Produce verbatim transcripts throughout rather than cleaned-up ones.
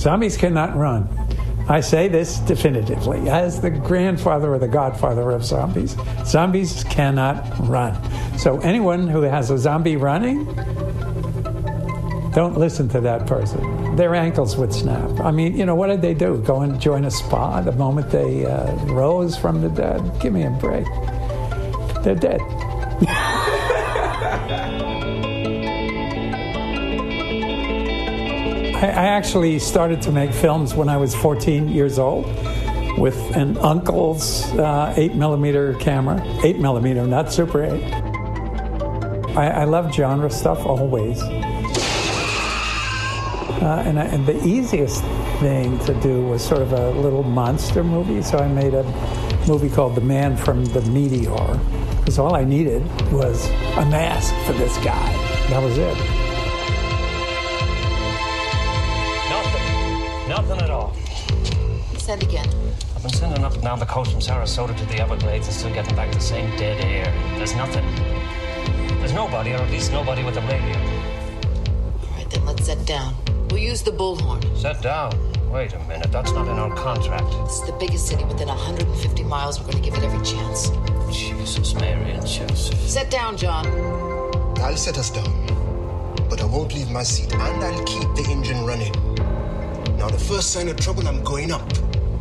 Zombies cannot run. I say this definitively as the grandfather or the godfather of zombies. Zombies cannot run. So anyone who has a zombie running, don't listen to that person. Their ankles would snap. I mean, you know, what did they do? Go and join a spa the moment they uh, rose from the dead? Give me a break. They're dead. I actually started to make films when I was fourteen years old with an uncle's uh, eight millimeter camera. eight millimeter, not Super eight. I, I love genre stuff always. Uh, and, I, and the easiest thing to do was sort of a little monster movie. So I made a movie called The Man from the Meteor. Because all I needed was a mask for this guy. That was it. Nothing at all. Send again. I've been sending up and down the coast from Sarasota to the Everglades and still getting back the same dead air. There's nothing. There's nobody, or at least nobody with a radio. All right, then let's set down. We'll use the bullhorn. Set down? Wait a minute, that's not in our contract. This is the biggest city within one hundred fifty miles. We're going to give it every chance. Jesus, Mary and Joseph. Set down, John. I'll set us down. But I won't leave my seat, and I'll keep the engine running. Now, the first sign of trouble, I'm going up.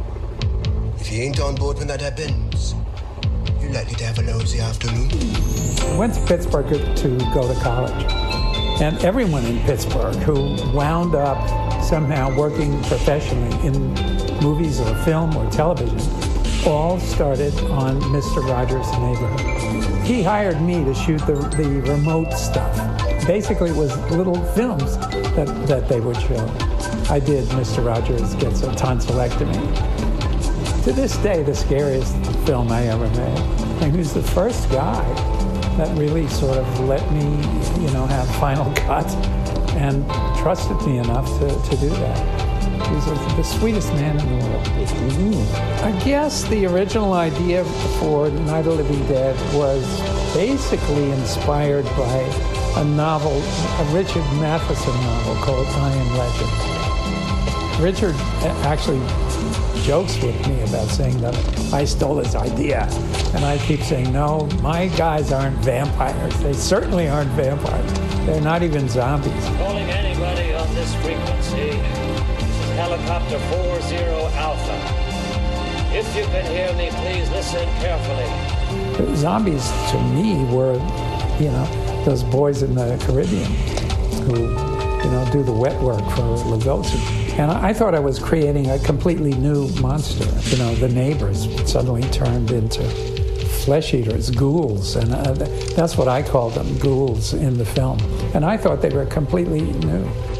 If you ain't on board when that happens, you're likely to have a lousy afternoon. I went to Pittsburgh to go to college. And everyone in Pittsburgh who wound up somehow working professionally in movies or film or television all started on Mister Rogers' Neighborhood. He hired me to shoot the, the remote stuff. Basically, it was little films that, that they would show. I did Mister Rogers Gets a Tonsillectomy. To this day, the scariest film I ever made. And he was the first guy that really sort of let me, you know, have final cut and trusted me enough to, to do that. He was the sweetest man in the world. Mm-hmm. I guess the original idea for Night of the Living Dead was basically inspired by a novel, a Richard Matheson novel called I Am Legend. Richard actually jokes with me about saying that I stole his idea. And I keep saying, no, my guys aren't vampires. They certainly aren't vampires. They're not even zombies. Calling anybody on this frequency. This is helicopter four zero Alpha. If you can hear me, please listen carefully. Zombies, to me, were, you know, those boys in the Caribbean who, you know, do the wet work for Lugosi. And I thought I was creating a completely new monster. You know, the neighbors suddenly turned into flesh eaters, ghouls, and uh, that's what I called them, ghouls in the film. And I thought they were completely new.